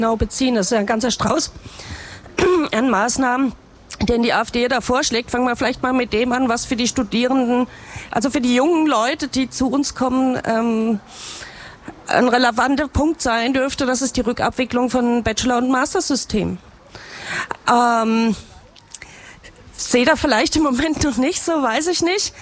genau beziehen. Das ist ja ein ganzer Strauß an Maßnahmen, den die AfD da vorschlägt. Fangen wir vielleicht mal mit dem an, was für die Studierenden, also für die jungen Leute, die zu uns kommen, ein relevanter Punkt sein dürfte. Das ist die Rückabwicklung von Bachelor- und Mastersystemen. Sehe da vielleicht im Moment noch nicht so, weiß ich nicht.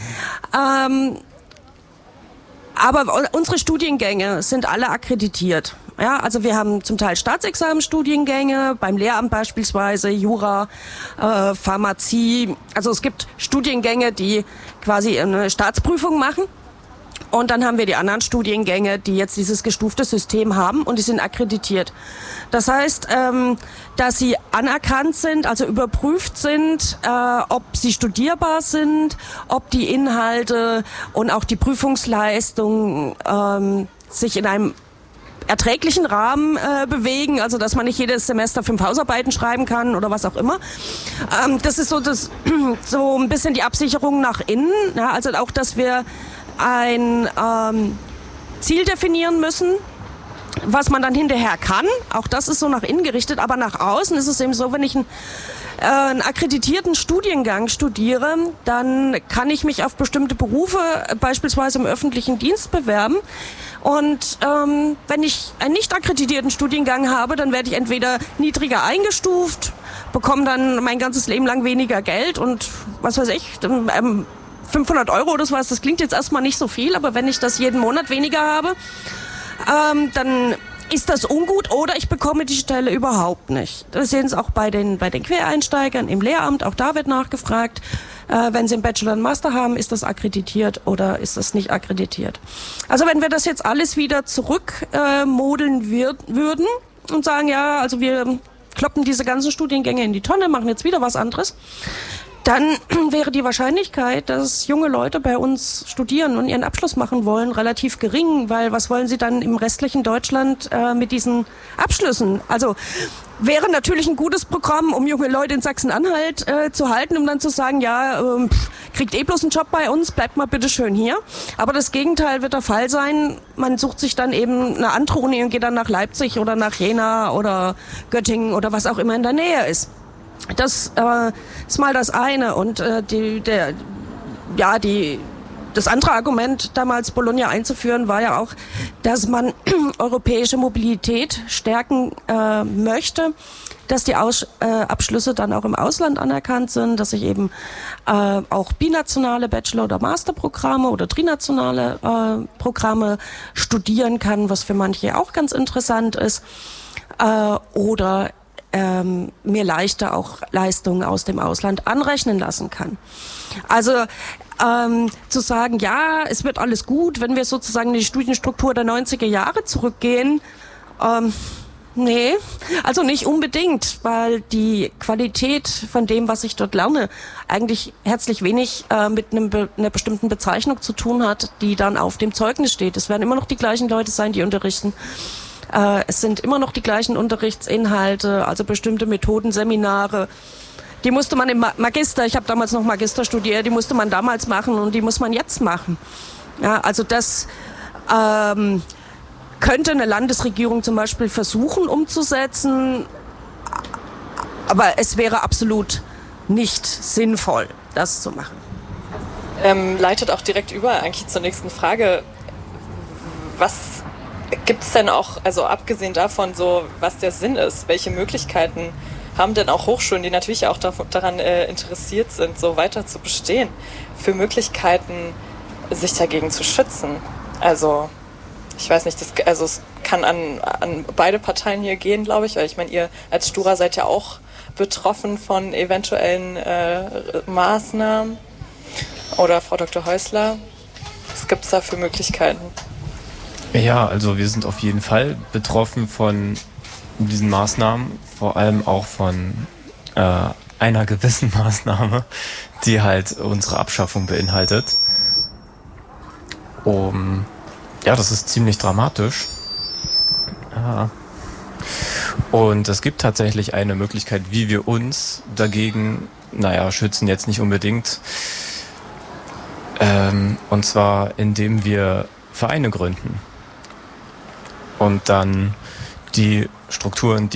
Aber unsere Studiengänge sind alle akkreditiert. Ja, also wir haben zum Teil Staatsexamenstudiengänge, beim Lehramt beispielsweise, Jura, Pharmazie. Also es gibt Studiengänge, die quasi eine Staatsprüfung machen. Und dann haben wir die anderen Studiengänge, die jetzt dieses gestufte System haben und die sind akkreditiert. Das heißt, dass sie anerkannt sind, also überprüft sind, ob sie studierbar sind, ob die Inhalte und auch die Prüfungsleistung sich in einem erträglichen Rahmen bewegen, also dass man nicht jedes Semester 5 Hausarbeiten schreiben kann oder was auch immer. Das ist so ein bisschen die Absicherung nach innen, ja, also auch, dass wir ein Ziel definieren müssen, was man dann hinterher kann. Auch das ist so nach innen gerichtet, aber nach außen ist es eben so, wenn ich einen akkreditierten Studiengang studiere, dann kann ich mich auf bestimmte Berufe, beispielsweise im öffentlichen Dienst, bewerben. Und wenn ich einen nicht akkreditierten Studiengang habe, dann werde ich entweder niedriger eingestuft, bekomme dann mein ganzes Leben lang weniger Geld und was weiß ich, 500 € oder sowas, das klingt jetzt erstmal nicht so viel, aber wenn ich das jeden Monat weniger habe, dann ist das ungut oder ich bekomme die Stelle überhaupt nicht. Das sehen Sie auch bei den Quereinsteigern im Lehramt, auch da wird nachgefragt, wenn Sie einen Bachelor und Master haben, ist das akkreditiert oder ist das nicht akkreditiert. Also wenn wir das jetzt alles wieder zurückmodeln würden und sagen, ja, also wir kloppen diese ganzen Studiengänge in die Tonne, machen jetzt wieder was anderes, dann wäre die Wahrscheinlichkeit, dass junge Leute bei uns studieren und ihren Abschluss machen wollen, relativ gering, weil was wollen sie dann im restlichen Deutschland mit diesen Abschlüssen? Also wäre natürlich ein gutes Programm, um junge Leute in Sachsen-Anhalt zu halten, um dann zu sagen, ja, kriegt bloß einen Job bei uns, bleibt mal bitte schön hier. Aber das Gegenteil wird der Fall sein. Man sucht sich dann eben eine andere Uni und geht dann nach Leipzig oder nach Jena oder Göttingen oder was auch immer in der Nähe ist. Das ist mal das eine und das andere Argument, damals Bologna einzuführen, war ja auch, dass man europäische Mobilität stärken möchte, dass die Abschlüsse dann auch im Ausland anerkannt sind, dass ich eben auch binationale Bachelor- oder Masterprogramme oder trinationale Programme studieren kann, was für manche auch ganz interessant ist, oder mir leichter auch Leistungen aus dem Ausland anrechnen lassen kann. Also zu sagen, ja, es wird alles gut, wenn wir sozusagen in die Studienstruktur der 90er Jahre zurückgehen, nee, also nicht unbedingt, weil die Qualität von dem, was ich dort lerne, eigentlich herzlich wenig mit einer bestimmten Bezeichnung zu tun hat, die dann auf dem Zeugnis steht. Es werden immer noch die gleichen Leute sein, die unterrichten. Es sind immer noch die gleichen Unterrichtsinhalte, also bestimmte Methoden, Seminare. Die musste man im Magister, ich habe damals noch Magister studiert, die musste man damals machen und die muss man jetzt machen. Ja, also das könnte eine Landesregierung zum Beispiel versuchen umzusetzen, aber es wäre absolut nicht sinnvoll, das zu machen. Leitet auch direkt über eigentlich zur nächsten Frage. Was gibt es denn auch, also abgesehen davon, so was der Sinn ist, welche Möglichkeiten haben denn auch Hochschulen, die natürlich auch daran interessiert sind, so weiter zu bestehen, für Möglichkeiten, sich dagegen zu schützen? Also ich weiß nicht, es kann an beide Parteien hier gehen, glaube ich, weil ich meine, ihr als Stura seid ja auch betroffen von eventuellen Maßnahmen. Oder Frau Dr. Häusler, was gibt es da für Möglichkeiten? Ja, also wir sind auf jeden Fall betroffen von diesen Maßnahmen, vor allem auch von einer gewissen Maßnahme, die halt unsere Abschaffung beinhaltet. Ja, das ist ziemlich dramatisch. Ja. Und es gibt tatsächlich eine Möglichkeit, wie wir uns dagegen, schützen jetzt nicht unbedingt, und zwar indem wir Vereine gründen und dann die Strukturen,